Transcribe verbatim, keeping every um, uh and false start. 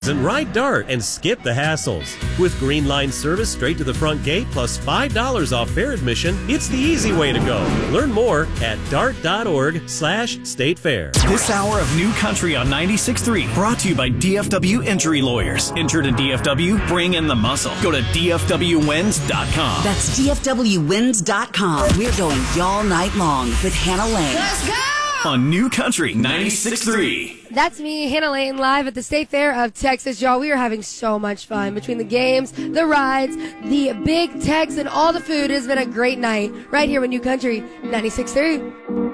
and ride Dart and skip the hassles. With Green Line service straight to the front gate plus five dollars off fair admission, it's the easy way to go. Learn more at dart.org slash state fair. This hour of New Country on ninety-six point three brought to you by D F W Injury Lawyers. Injured in D F W? Bring in the muscle. Go to D F W wins dot com. That's D F W wins dot com. We're going y'all night long with Hannah Lane. Let's go! On New Country ninety-six point three. That's me, Hannah Lane, live at the State Fair of Texas. Y'all, we are having so much fun between the games, the rides, the big techs, and all the food. It has been a great night right here with New Country ninety-six point three.